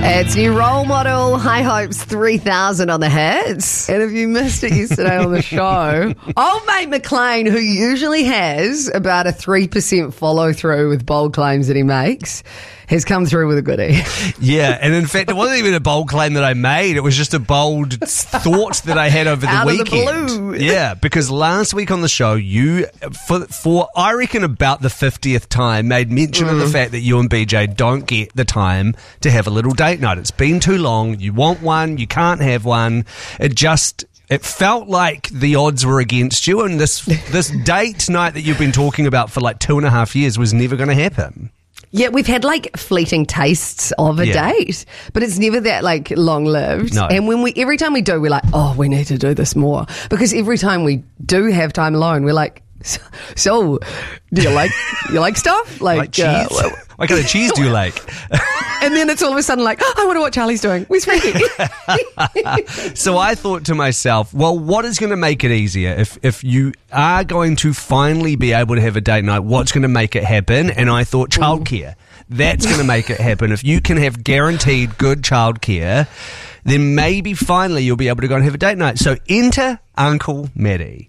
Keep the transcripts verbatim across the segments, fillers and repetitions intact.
It's new role model, High Hopes three thousand on the hits. And if you missed it yesterday on the show, old mate McLean, who usually has about a three percent follow through with bold claims that he makes, has come through with a goodie. Yeah, and in fact, it wasn't even a bold claim that I made. It was just a bold thought that I had over the Out weekend. Of the blue. Yeah, because last week on the show, you, for, for I reckon about the fiftieth time, made mention mm. of the fact that you and B J don't get the time to have a little date night. It's been too long. You want one. You can't have one. It just... It felt like the odds were against you, and this this date night that you've been talking about for like two and a half years was never going to happen. Yeah, we've had like fleeting tastes of a Yeah. date, but it's never that like long lived. No. And when we every time we do, we're like, oh, we need to do this more, because every time we do have time alone, we're like, so, so do you like you like stuff like, Like cheese? uh, well- What kind of cheese do you like? and then it's all of a sudden like, oh, I wonder what Charlie's doing. Where's Frankie? So I thought to myself, well, what is going to make it easier? If if you are going to finally be able to have a date night, what's going to make it happen? And I thought childcare. That's going to make it happen. If you can have guaranteed good childcare, then maybe finally you'll be able to go and have a date night. So enter Uncle Maddie.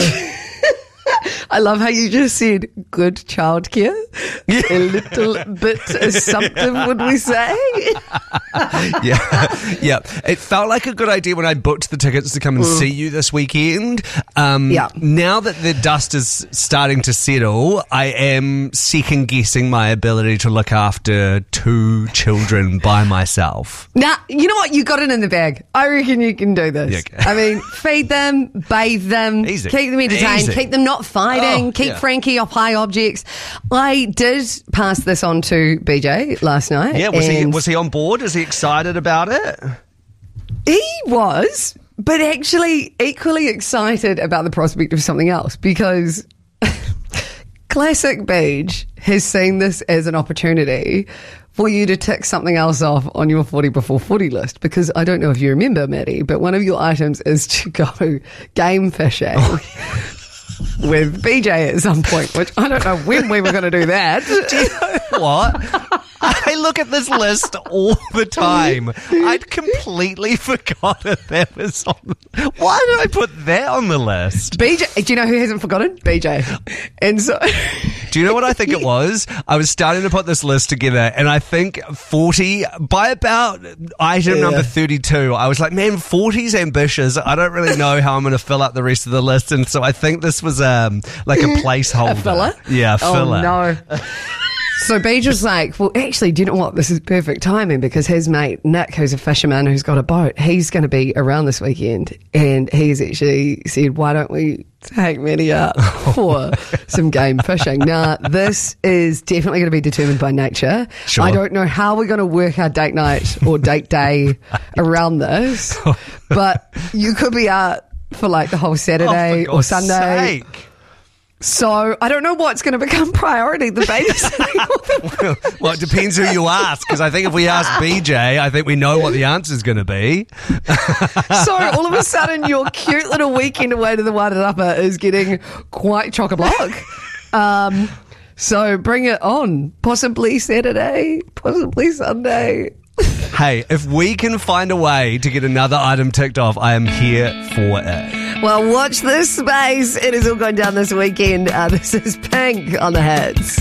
I love how you just said good childcare. A little bit assumptive, would we say? Yeah, yeah. It felt like a good idea when I booked the tickets to come and mm. see you this weekend. Um, yeah. Now that the dust is starting to settle, I am second guessing my ability to look after two children by myself. Nah, you know what? You got it in the bag. I reckon you can do this. Yeah, okay. I mean, feed them, bathe them, Easy. keep them entertained, Easy. keep them not fighting, Oh, keep yeah. Frankie off high objects. I did pass this on to B J last night. Yeah, was he and was he on board? Is he excited about it? He was, but actually equally excited about the prospect of something else, because Classic Beach has seen this as an opportunity for you to tick something else off on your forty before forty list. Because I don't know if you remember, Maddie, but one of your items is to go game fishing with B J at some point, which I don't know when we were going to do that. Do you know what? I look at this list all the time. I'd completely forgotten that was on. Why did I put that on the list? B J, do you know who hasn't forgotten? B J. And so... Do you know what I think it was? I was starting to put this list together, and I think forty, by about item Yeah. number thirty-two, I was like, man, forty's ambitious. I don't really know how I'm going to fill up the rest of the list. And so I think this was um, like a placeholder. A filler? Yeah, a filler. Oh, no. So Beach was like, well, actually, do you know what? This is perfect timing, because his mate, Nick, who's a fisherman who's got a boat, he's going to be around this weekend. And he's actually said, why don't we take Maddie out for some game fishing? Now, this is definitely going to be determined by nature. Sure. I don't know how we're going to work our date night or date day around this, but you could be out for like the whole Saturday Oh, for or God's Sunday. sake. So I don't know what's going to become priority, the babysitting. Well, it depends who you ask, because I think if we ask B J, I think we know what the answer is going to be. So all of a sudden, your cute little weekend away to the Wairarapa is getting quite chock-a-block. Um, so bring it on. Possibly Saturday, possibly Sunday. Hey, if we can find a way to get another item ticked off, I am here for it. Well, watch this space. It is all going down this weekend. Uh, this is Pink on the Hits.